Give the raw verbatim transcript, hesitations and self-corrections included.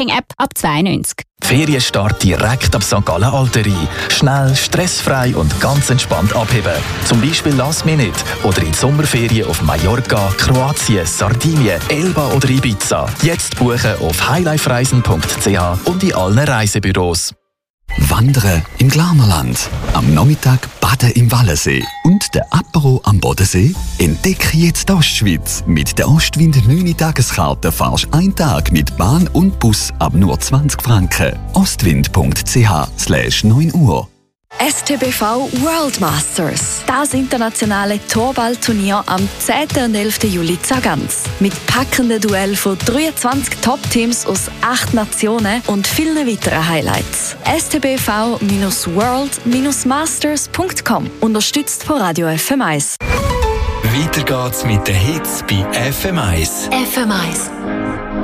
App ab zweiundneunzig. Ferienstart direkt ab Sankt Gallen Alterie. Schnell, stressfrei und ganz entspannt abheben. Zum Beispiel Last Minute oder in die Sommerferien auf Mallorca, Kroatien, Sardinien, Elba oder Ibiza. Jetzt buchen auf highlifereisen punkt c h und in allen Reisebüros. Wandern im Glanerland, am Nachmittag baden im Wallensee und der Apero am Bodensee? Entdecke jetzt die Ostschweiz. Mit der Ostwind neun Tageskarte fahrst du einen Tag mit Bahn und Bus ab nur zwanzig Franken. ostwind punkt c h slash neun Uhr. S T B V World Masters. Das internationale Torballturnier am zehnten und elften Juli in Zagans. Mit packenden Duellen von dreiundzwanzig Top-Teams aus acht Nationen und vielen weiteren Highlights. S T B V World Masters punkt com. Unterstützt von Radio F M eins. Weiter geht's mit den Hits bei F M eins. F M eins.